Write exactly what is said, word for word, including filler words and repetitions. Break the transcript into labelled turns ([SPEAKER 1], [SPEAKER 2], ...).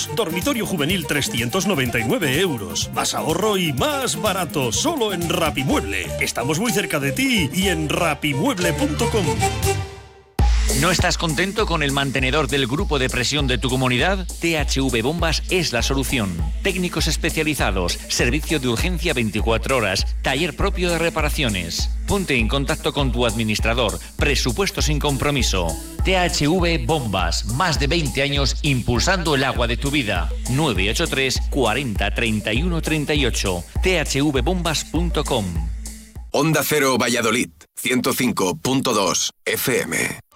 [SPEAKER 1] Dormitorio juvenil trescientos noventa y nueve euros. Más ahorro y más barato, solo en Rapimueble. Estamos muy cerca de ti y en rapimueble punto com.
[SPEAKER 2] ¿No estás contento con el mantenedor del grupo de presión de tu comunidad? T H V Bombas es la solución. Técnicos especializados, servicio de urgencia veinticuatro horas, taller propio de reparaciones. Ponte en contacto con tu administrador. Presupuesto sin compromiso. T H V Bombas, más de veinte años impulsando el agua de tu vida. nueve ocho tres cuarenta treinta y uno treinta y ocho. t h v bombas punto com.
[SPEAKER 3] Onda Cero Valladolid, ciento cinco punto dos F M.